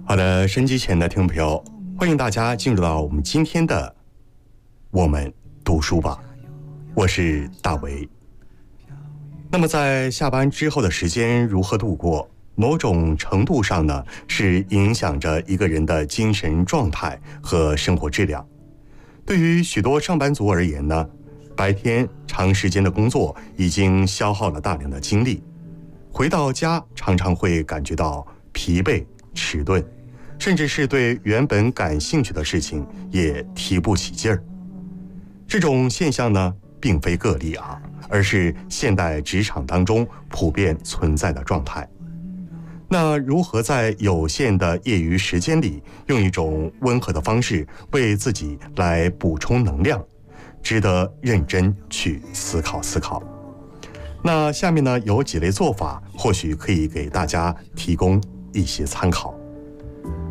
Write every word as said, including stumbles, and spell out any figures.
好的，收音机前的听众朋友，欢迎大家进入到我们今天的我们读书吧，我是大为。那么在下班之后的时间如何度过，某种程度上呢，是影响着一个人的精神状态和生活质量。对于许多上班族而言呢，白天长时间的工作已经消耗了大量的精力，回到家常常会感觉到疲惫迟钝，甚至是对原本感兴趣的事情也提不起劲儿。这种现象呢，并非个例啊，而是现代职场当中普遍存在的状态。那如何在有限的业余时间里，用一种温和的方式为自己来补充能量，值得认真去思考思考。那下面呢，有几类做法，或许可以给大家提供一些参考。